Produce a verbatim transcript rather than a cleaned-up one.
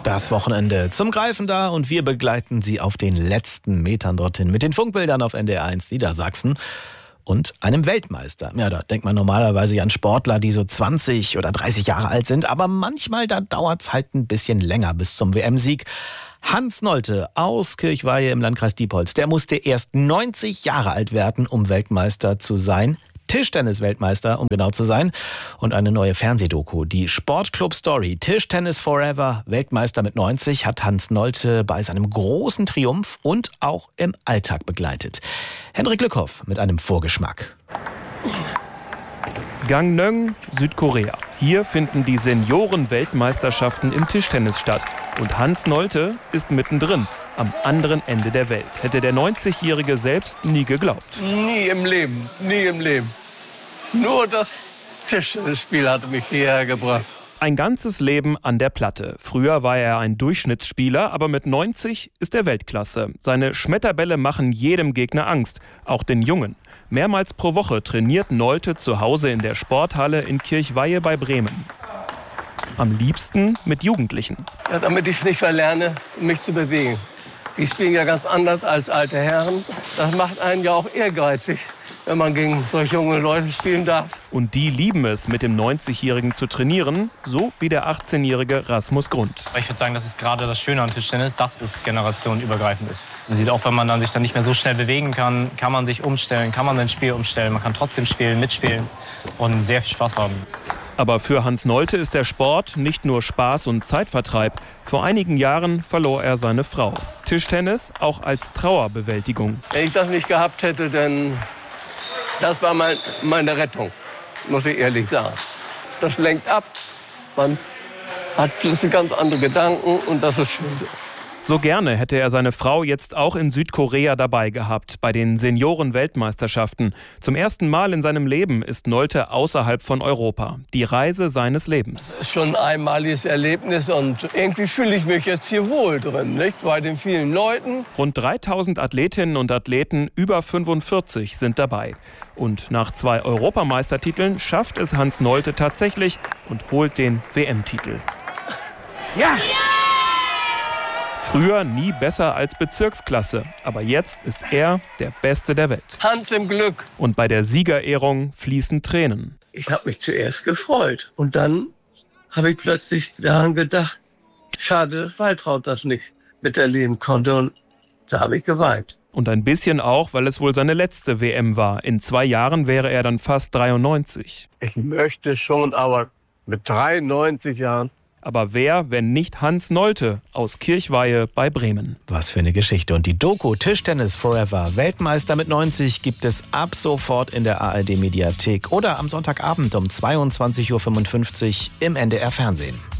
Das Wochenende zum Greifen da und wir begleiten Sie auf den letzten Metern dorthin mit den Funkbildern auf N D R eins Niedersachsen und einem Weltmeister. Ja, da denkt man normalerweise an Sportler, die so zwanzig oder dreißig Jahre alt sind, aber manchmal da dauert es halt ein bisschen länger bis zum W M-Sieg. Hans Nolte aus Kirchweihe im Landkreis Diepholz, der musste erst neunzig Jahre alt werden, um Weltmeister zu sein. Tischtennis-Weltmeister, um genau zu sein. Und eine neue Fernsehdoku, die Sportclub Story, Tischtennis Forever, Weltmeister mit neunzig, hat Hans Nolte bei seinem großen Triumph und auch im Alltag begleitet. Henrik Lückhoff mit einem Vorgeschmack. Gangneung, Südkorea. Hier finden die Senioren-Weltmeisterschaften im Tischtennis statt. Und Hans Nolte ist mittendrin, am anderen Ende der Welt. Hätte der neunzigjährige selbst nie geglaubt. Nie im Leben, nie im Leben. Nur das Tischtennisspiel hatte mich hierher gebracht. Ein ganzes Leben an der Platte. Früher war er ein Durchschnittsspieler, aber mit neunzig ist er Weltklasse. Seine Schmetterbälle machen jedem Gegner Angst, auch den Jungen. Mehrmals pro Woche trainiert Nolte zu Hause in der Sporthalle in Kirchweihe bei Bremen. Am liebsten mit Jugendlichen. Ja, damit ich es nicht verlerne, mich zu bewegen. Die spielen ja ganz anders als alte Herren. Das macht einen ja auch ehrgeizig, wenn man gegen solche junge Leute spielen darf. Und die lieben es, mit dem neunzigjährigen zu trainieren, so wie der achtzehnjährige Rasmus Grund. Ich würde sagen, das ist gerade das Schöne an Tischtennis, dass es generationenübergreifend ist. Man sieht auch, wenn man dann sich dann nicht mehr so schnell bewegen kann, kann man sich umstellen, kann man sein Spiel umstellen, man kann trotzdem spielen, mitspielen und sehr viel Spaß haben. Aber für Hans Nolte ist der Sport nicht nur Spaß und Zeitvertreib. Vor einigen Jahren verlor er seine Frau. Tischtennis auch als Trauerbewältigung. Wenn ich das nicht gehabt hätte, dann das war mein, meine Rettung, muss ich ehrlich sagen. Das lenkt ab, man hat plötzlich ganz andere Gedanken und das ist schön. So gerne hätte er seine Frau jetzt auch in Südkorea dabei gehabt, bei den Senioren-Weltmeisterschaften. Zum ersten Mal in seinem Leben ist Nolte außerhalb von Europa. Die Reise seines Lebens. Das ist schon ein einmaliges Erlebnis und irgendwie fühle ich mich jetzt hier wohl drin, nicht? Bei den vielen Leuten. Rund dreitausend Athletinnen und Athleten über fünfundvierzig sind dabei. Und nach zwei Europameistertiteln schafft es Hans Nolte tatsächlich und holt den W M-Titel. Ja! Früher nie besser als Bezirksklasse, aber jetzt ist er der Beste der Welt. Hans im Glück. Und bei der Siegerehrung fließen Tränen. Ich habe mich zuerst gefreut und dann habe ich plötzlich daran gedacht, schade, dass Waltraud das nicht miterleben konnte und da habe ich geweint. Und ein bisschen auch, weil es wohl seine letzte W M war. In zwei Jahren wäre er dann fast dreiundneunzig. Ich möchte schon, aber mit dreiundneunzig Jahren. Aber wer, wenn nicht Hans Nolte aus Kirchweihe bei Bremen? Was für eine Geschichte. Und die Doku Tischtennis Forever, Weltmeister mit neunzig, gibt es ab sofort in der A R D-Mediathek oder am Sonntagabend um zweiundzwanzig Uhr fünfundfünfzig im N D R-Fernsehen.